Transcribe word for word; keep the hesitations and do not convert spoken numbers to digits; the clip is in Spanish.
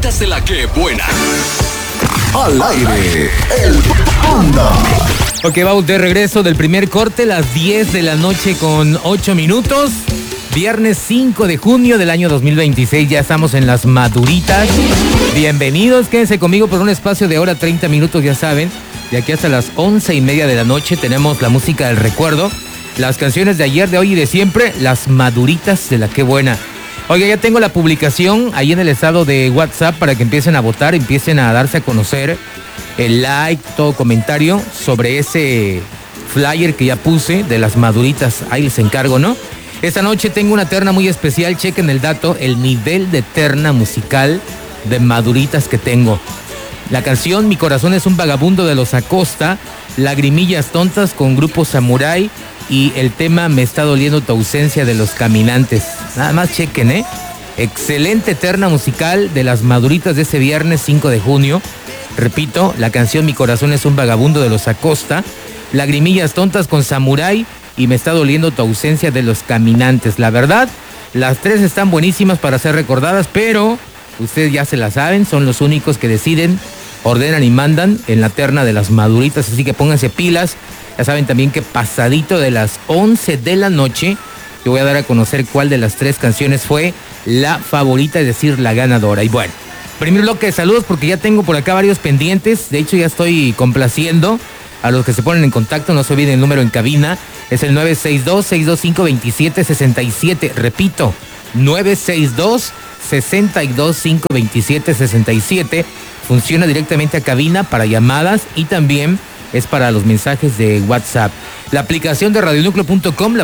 Maduritas de la que buena. Al aire, el Panda. Ok, vamos de regreso del primer corte, las diez de la noche con ocho minutos. Viernes cinco de junio del año dos mil veintiséis, ya estamos en las Maduritas. Bienvenidos, quédense conmigo por un espacio de hora treinta minutos, ya saben. De aquí hasta las once y media de la noche tenemos la música del recuerdo. Las canciones de ayer, de hoy y de siempre, las Maduritas de la que buena. Oiga, ya tengo la publicación ahí en el estado de WhatsApp para que empiecen a votar, empiecen a darse a conocer el like, todo comentario sobre ese flyer que ya puse de las Maduritas. Ahí les encargo, ¿no? Esta noche tengo una terna muy especial, chequen el dato, el nivel de terna musical de Maduritas que tengo. La canción Mi corazón es un vagabundo de los Acosta, Lagrimillas tontas con Grupo Samurai y el tema Me está doliendo tu ausencia de Los Caminantes. Nada más chequen, ¿eh? Excelente terna musical de las Maduritas de ese viernes cinco de junio. Repito, la canción Mi corazón es un vagabundo de los Acosta, Lagrimillas tontas con Samurai y Me está doliendo tu ausencia de Los Caminantes. La verdad, las tres están buenísimas para ser recordadas, pero ustedes ya se la saben, son los únicos que deciden, ordenan y mandan en la terna de las Maduritas, así que pónganse pilas. Ya saben también que pasadito de las once de la noche, yo voy a dar a conocer cuál de las tres canciones fue la favorita, es decir, la ganadora. Y bueno, primer bloque de saludos porque ya tengo por acá varios pendientes. De hecho, ya estoy complaciendo a los que se ponen en contacto. No se olviden el número en cabina. Es el nueve seis dos, seis dos cinco, dos siete seis siete. Repito, nueve seis dos, seis dos cinco, dos siete seis siete. Funciona directamente a cabina para llamadas y también es para los mensajes de WhatsApp. La aplicación de radionúcleo punto com, la